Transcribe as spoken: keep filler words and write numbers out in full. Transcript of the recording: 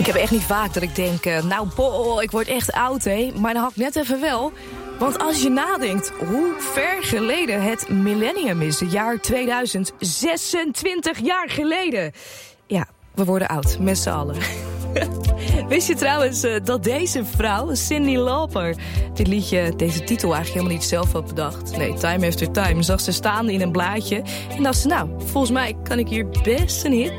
Ik heb echt niet vaak dat ik denk, uh, nou, boh, ik word echt oud, hè. Maar dan had ik net even wel. Want als je nadenkt hoe ver geleden het millennium is, het jaar tweeduizend, zesentwintig jaar geleden. Ja, we worden oud, met z'n allen. Wist je trouwens uh, dat deze vrouw, Cyndi Lauper, dit liedje, deze titel eigenlijk helemaal niet zelf had bedacht? Nee, Time After Time zag ze staan in een blaadje en dacht ze, nou, volgens mij kan ik hier best een hit